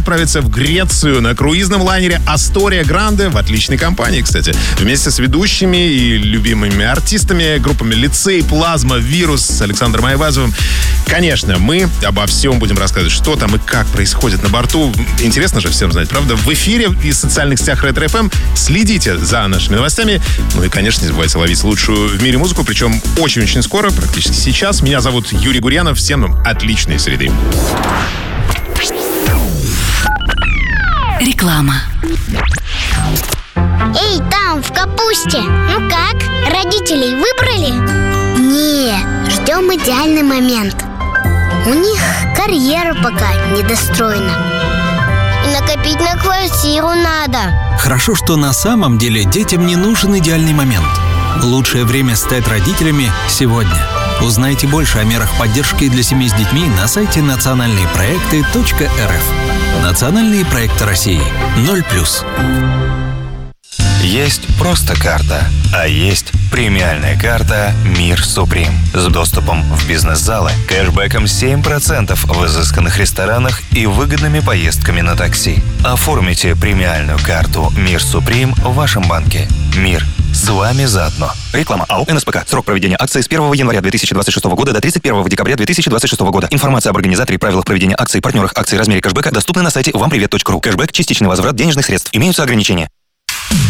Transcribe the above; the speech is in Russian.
отправиться в Грецию на круизном лайнере «Астория Гранде» в отличной компании, кстати. Вместе с ведущими и любимыми артистами, группами «Лицей», «Плазма», «Вирус» с Александром Айвазовым. Конечно, мы обо всем будем рассказывать, что там и как происходит на борту. Интересно же всем знать, правда? В эфире и в социальных сетях Ретро ФМ. Следите за нашими новостями. Ну и, конечно, не забывайте ловить лучшую в мире музыку, причем очень-очень скоро, практически сейчас. Меня зовут Юрий Гурьянов. Всем нам отличной среды. Реклама. Эй, там, в капусте. Ну как, родителей выбрали? Нет, ждем идеальный момент. У них карьера пока недостроена. И накопить на квартиру надо. Хорошо, что на самом деле детям не нужен идеальный момент. Лучшее время стать родителями сегодня. Узнайте больше о мерах поддержки для семей с детьми на сайте национальныепроекты.рф. Национальные проекты России. 0+. Есть просто карта, а есть премиальная карта «Мир Суприм» с доступом в бизнес-залы, кэшбэком 7% в изысканных ресторанах и выгодными поездками на такси. Оформите премиальную карту «Мир Суприм» в вашем банке. Мир с вами заодно. Реклама. АО «НСПК». Срок проведения акции с 1 января 2026 года до 31 декабря 2026 года. Информация об организаторе, правилах проведения акции, партнерах акций, размере кэшбэка доступны на сайте вампривет.ру. Кэшбэк – частичный возврат денежных средств. Имеются ограничения.